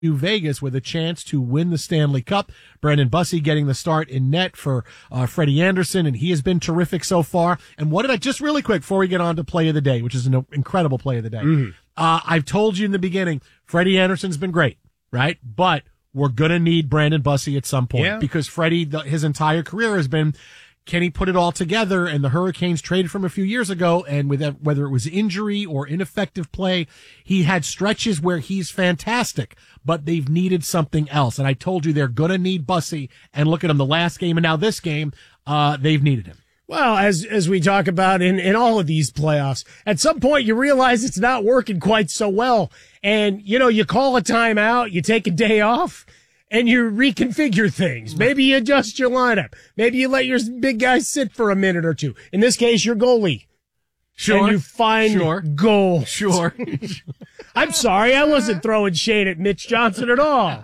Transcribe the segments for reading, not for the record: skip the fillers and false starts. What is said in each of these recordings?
Vegas with a chance to win the Stanley Cup. Brandon Bussey getting the start in net for Freddie Anderson, and he has been terrific so far. And what did I, just really quick before we get on to play of the day, which is an incredible play of the day. Mm-hmm. I've told you in the beginning, Freddie Anderson's been great, right? But we're going to need Brandon Bussey at some point because Freddie, his entire career has been, can he put it all together? And the Hurricanes traded from a few years ago, and with whether it was injury or ineffective play, he had stretches where he's fantastic, but they've needed something else. And I told you they're going to need Bussey, and look at him, the last game and now this game, they've needed him. Well, as we talk about in all of these playoffs, at some point you realize it's not working quite so well. And, you call a timeout, you take a day off, and you reconfigure things. Maybe you adjust your lineup. Maybe you let your big guy sit for a minute or two. In this case, your goalie. Sure. And you find goals. Sure. I'm sorry, I wasn't throwing shade at Mitch Johnson at all.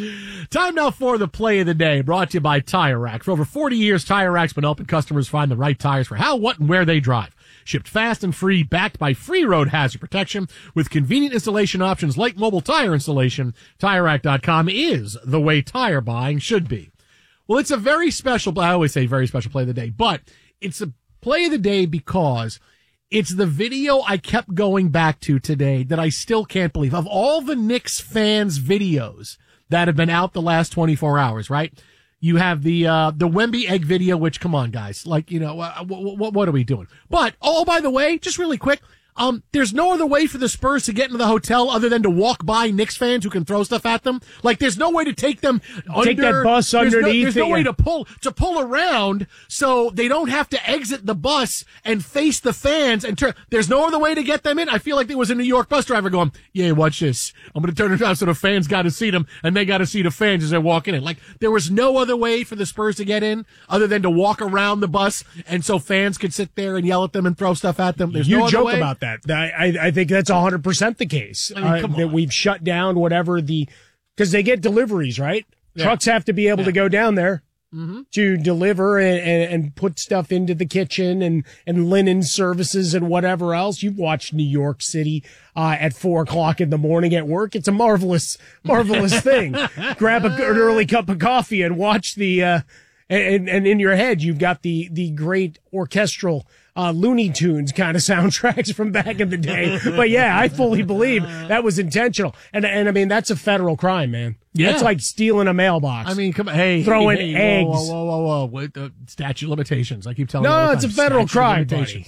Time now for the play of the day, brought to you by Tire Rack. For over 40 years, Tire Rack's been helping customers find the right tires for how, what, and where they drive. Shipped fast and free, backed by free road hazard protection with convenient installation options like mobile tire installation. TireRack.com is the way tire buying should be. Well, it's a very special, I always say very special play of the day, but it's a play of the day because it's the video I kept going back to today that I still can't believe. Of all the Knicks fans' videos that have been out the last 24 hours, right? You have the Wemby egg video, which, come on, guys. Like, what are we doing? But, by the way, just really quick, there's no other way for the Spurs to get into the hotel other than to walk by Knicks fans who can throw stuff at them. Like, there's no way to take them Take that bus underneath. There's no way to pull around so they don't have to exit the bus and face the fans and turn. There's no other way to get them in. I feel like there was a New York bus driver going, yeah, watch this. I'm going to turn it around so the fans got to see them and they got to see the fans as they're walking in. Like, there was no other way for the Spurs to get in other than to walk around the bus and so fans could sit there and yell at them and throw stuff at them. There's no other way. You joke about that. I think that's 100% the case. I mean, that we've shut down whatever because they get deliveries, right? Yeah. Trucks have to be able to go down there to deliver and put stuff into the kitchen and linen services and whatever else. You've watched New York City at 4:00 in the morning at work. It's a marvelous thing. Grab an early cup of coffee and watch the and in your head you've got the great orchestral Looney Tunes kind of soundtracks from back in the day. But yeah, I fully believe that was intentional. And I mean, that's a federal crime, man. Yeah. That's like stealing a mailbox. I mean, come on, throwing eggs. Whoa. Wait, statute of limitations. I keep telling you. No, it's a federal crime, buddy.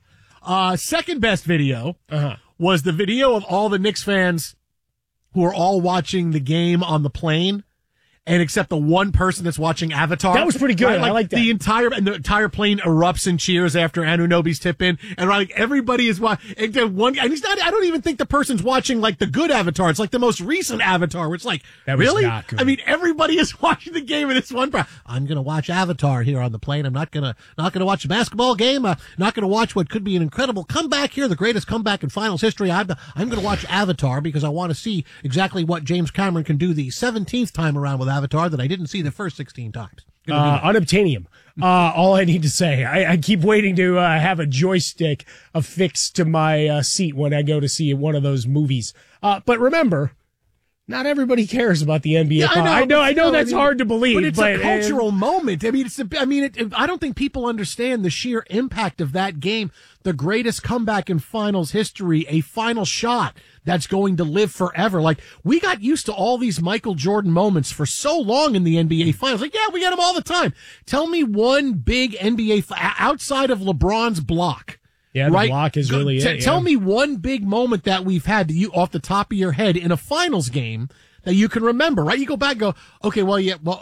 No. Second best video was the video of all the Knicks fans who are all watching the game on the plane. And except the one person that's watching Avatar. That was pretty good. Right? Like, I like that. The entire plane erupts in cheers after Anunoby's tip in. And like everybody is watching. And he's not, I don't even think the person's watching like the good Avatar. It's like the most recent Avatar, which like, that was really? Not good. I mean, everybody is watching the game and this one person. I'm going to watch Avatar here on the plane. I'm not going to watch a basketball game. Not going to watch what could be an incredible comeback here, the greatest comeback in finals history. I'm going to watch Avatar because I want to see exactly what James Cameron can do the 17th time around with Avatar that I didn't see the first 16 times. Unobtainium. All I need to say, I keep waiting to have a joystick affixed to my seat when I go to see one of those movies. But remember, not everybody cares about the NBA. Yeah, I know that's hard to believe, but it's a cultural moment. I mean, I don't think people understand the sheer impact of that game. The greatest comeback in finals history, a final shot that's going to live forever. Like, we got used to all these Michael Jordan moments for so long in the NBA finals. Like, yeah, we get them all the time. Tell me one big NBA outside of LeBron's block. Yeah, the block is really it. Tell me one big moment that we've had that you off the top of your head in a finals game that you can remember, right? You go back and go, okay, well,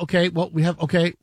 we have,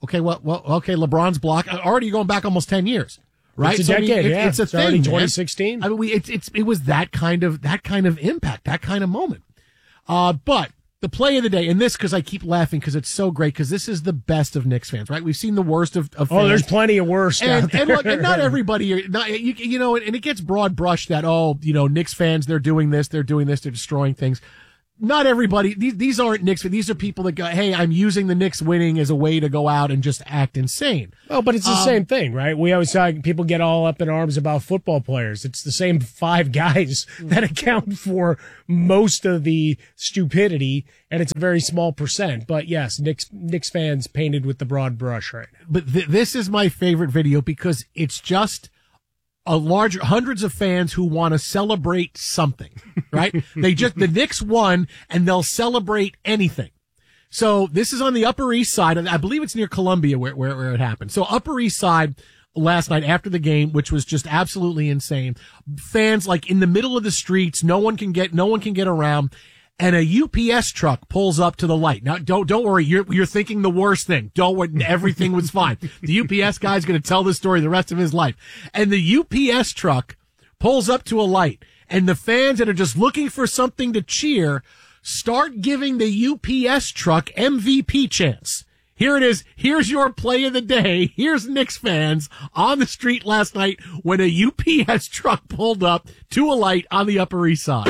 LeBron's block. Already going back almost 10 years. Right? It's a decade, It's a thing, 2016. Man. I mean, it was that kind of impact, that kind of moment. But the play of the day, and this, because I keep laughing because it's so great, because this is the best of Knicks fans, right? We've seen the worst of fans. Oh, there's plenty of worst out there. And look, and not everybody, and it gets broad brushed that, Knicks fans, they're doing this, they're destroying things. not everybody, these aren't Knicks, but these are people that go, hey, I'm using the Knicks winning as a way to go out and just act insane. Well, but it's the same thing, right? We always talk, people get all up in arms about football players. It's the same 5 guys that account for most of the stupidity, and it's a very small percent. But yes, Knicks fans painted with the broad brush right now. But this is my favorite video because it's just hundreds of fans who want to celebrate something, right? The Knicks won and they'll celebrate anything. So this is on the Upper East Side. I believe it's near Columbia where it happened. So Upper East Side last night after the game, which was just absolutely insane. Fans like in the middle of the streets. No one can get around. And a UPS truck pulls up to the light. Now, don't worry. You're thinking the worst thing. Don't worry. Everything was fine. The UPS guy's going to tell this story the rest of his life. And the UPS truck pulls up to a light, and the fans that are just looking for something to cheer start giving the UPS truck MVP chants. Here it is. Here's your play of the day. Here's Knicks fans on the street last night when a UPS truck pulled up to a light on the Upper East Side.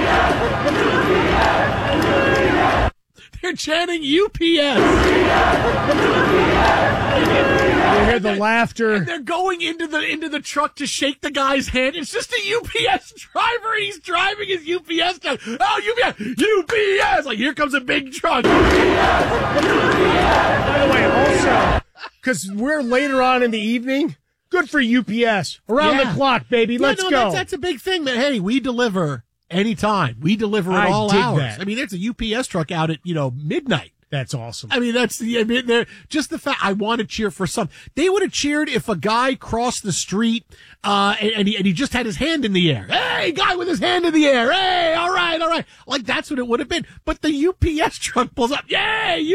They're chanting UPS. You hear the laughter. And they're going into the truck to shake the guy's hand. It's just a UPS driver. He's driving his UPS truck. Oh, UPS! Like, here comes a big truck. By the way, also, because we're later on in the evening, good for UPS. Around the clock, baby. Let's go. That's a big thing, man. Hey, we deliver anytime. We deliver at all hours. That. I mean, there's a UPS truck out at, midnight. That's awesome. I mean, they're just the fact I want to cheer for some. They would have cheered if a guy crossed the street, and he just had his hand in the air. Hey, guy with his hand in the air. Hey, all right. Like that's what it would have been. But the UPS truck pulls up. Yay,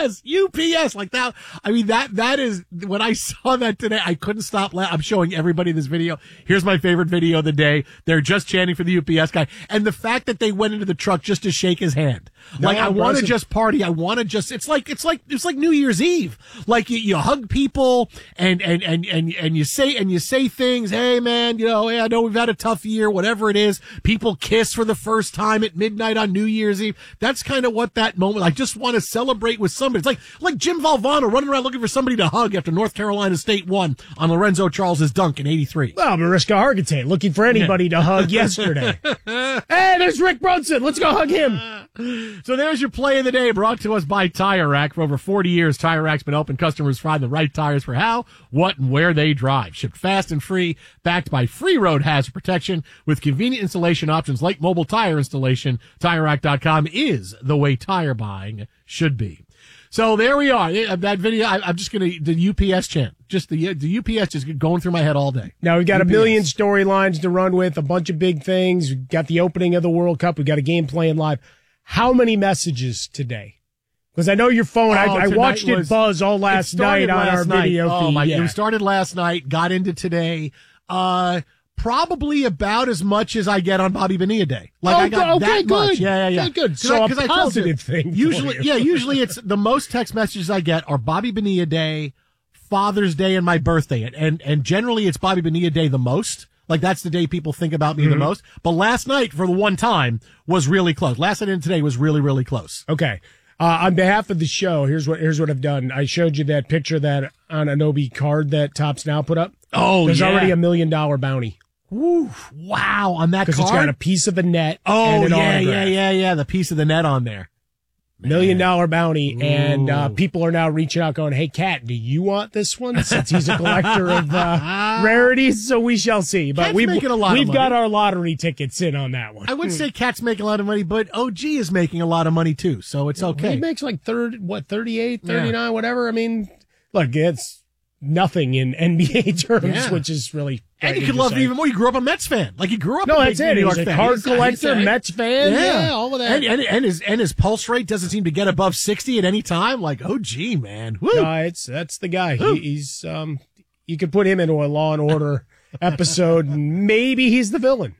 UPS. Like that. I mean, that is, when I saw that today, I couldn't stop laughing. I'm showing everybody this video. Here's my favorite video of the day. They're just chanting for the UPS guy. And the fact that they went into the truck just to shake his hand. Like, I want to just party. I want to just, it's like New Year's Eve. Like you hug people and you say things. Hey man, hey, I know we've had a tough year, whatever it is. People kiss for the first time at midnight on New Year's Eve. That's kind of what that moment, I just want to celebrate with somebody. It's like Jim Valvano running around looking for somebody to hug after North Carolina State won on Lorenzo Charles's dunk in '83. Well, Mariska Hargitay looking for anybody to hug yesterday. Hey, there's Rick Brunson. Let's go hug him. So there's your play of the day, brought to us by Tire Rack. For over 40 years, Tire Rack's been helping customers find the right tires for how, what, and where they drive. Shipped fast and free, backed by free road hazard protection with convenient installation options like mobile tire installation. TireRack.com is the way tire buying should be. So there we are. That video, I'm just going to, the UPS chant. Just the UPS just going through my head all day. Now we've got UPS. A million storylines to run with, a bunch of big things. We've got the opening of the World Cup. We've got a game playing live. How many messages today? Because I know your phone, I watched it buzz all last night on our video feed. It started last night, got into today. Probably about as much as I get on Bobby Bonilla Day. I got that much. Yeah. Good. So a positive thing. Usually it's the most text messages I get are Bobby Bonilla Day, Father's Day, and my birthday. And generally it's Bobby Bonilla Day the most. Like that's the day people think about me the most. But last night, for the one time, was really close. Last night and today was really, really close. Okay. On behalf of the show, here's what I've done. I showed you that picture, that Anunoby card that Topps Now put up. Oh, There's already $1 million bounty. Ooh, wow, on that card? Because it's got a piece of the net. Oh, and an yeah, the piece of the net on there. $1 million bounty. Ooh. And people are now reaching out going, hey, Cat, do you want this one? Since he's a collector of rarities, so we shall see. But we've got our lottery tickets in on that one. I would say Cat's making a lot of money, but OG is making a lot of money too, so it's okay. He makes like 38, 39, whatever. I mean, look, it's nothing in NBA terms, which is really... And you could love it even more. You grew up a Mets fan. Like, he grew up a big New York fan. He's a card collector, Mets fan. Yeah, all of that. And his pulse rate doesn't seem to get above 60 at any time. Like, oh, gee, man. Woo. No, that's the guy. He's you could put him into a Law and Order episode. Maybe he's the villain.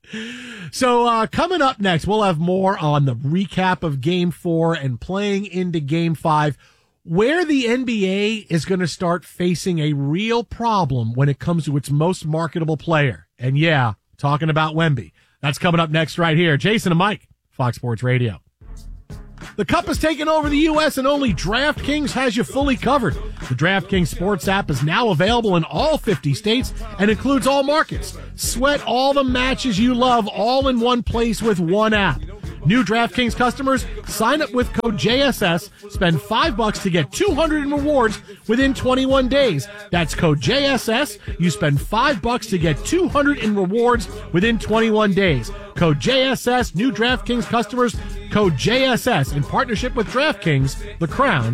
So, coming up next, we'll have more on the recap of Game 4 and playing into Game 5. Where the NBA is going to start facing a real problem when it comes to its most marketable player. And talking about Wemby. That's coming up next right here. Jason and Mike, Fox Sports Radio. The Cup has taken over the U.S. and only DraftKings has you fully covered. The DraftKings Sports app is now available in all 50 states and includes all markets. Sweat all the matches you love all in one place with one app. New DraftKings customers, sign up with code JSS, spend $5 to get $200 in rewards within 21 days. That's code JSS. You spend $5 to get $200 in rewards within 21 days. Code JSS. New DraftKings customers, code JSS in partnership with DraftKings, the crown